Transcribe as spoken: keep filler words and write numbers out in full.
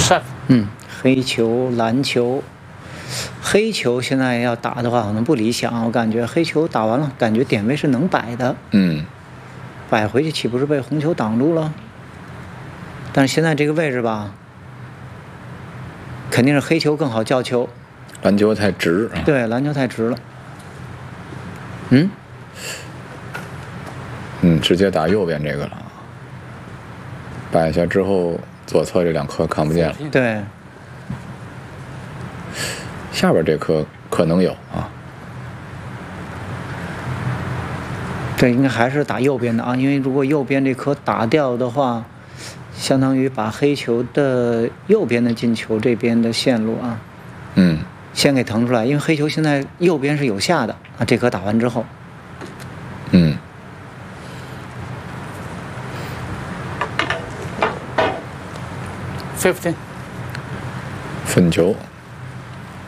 Seven。 嗯，黑球、蓝球，黑球现在要打的话可能不理想，我感觉黑球打完了，感觉点位是能摆的。 嗯， 摆回去岂不是被红球挡住了？但是现在这个位置吧，肯定是黑球更好叫球。 篮球太直。啊、 对，篮球太直了。嗯。 嗯，直接打右边这个了。摆一下之后，左侧这两颗看不见了。 对。 下边这颗可能有啊。 对，应该还是打右边的啊，因为如果右边这颗打掉的话，相当于把黑球的右边的进球这边的线路啊， 嗯， 先给腾出来，因为黑球现在右边是有下的啊，这颗打完之后， 嗯。 Fifteen。 分球。